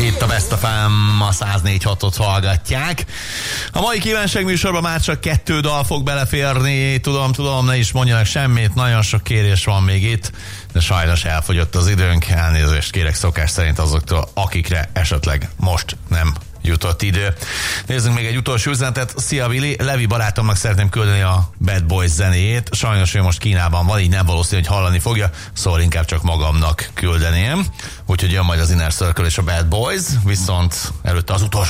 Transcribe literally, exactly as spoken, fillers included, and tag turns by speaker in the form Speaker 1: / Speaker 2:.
Speaker 1: Itt a Best of em, a száz négy hatot hallgatják. A mai kívánság műsorban már csak kettő dal fog beleférni. Tudom, tudom, ne is mondjanak semmit, nagyon sok kérés van még itt, de sajnos elfogyott az időnk. Elnézést kérek szokás szerint azoktól, akikre esetleg most nem jutott idő. Nézzünk még egy utolsó üzenetet. Szia Vili, Levi barátomnak szeretném küldeni a Bad Boys zenéjét. Sajnos ő most Kínában van, így nem valószínű, hogy hallani fogja, szóval inkább csak magamnak küldeném. Úgyhogy jön majd az Inner Circle és a Bad Boys, viszont előtte az utolsó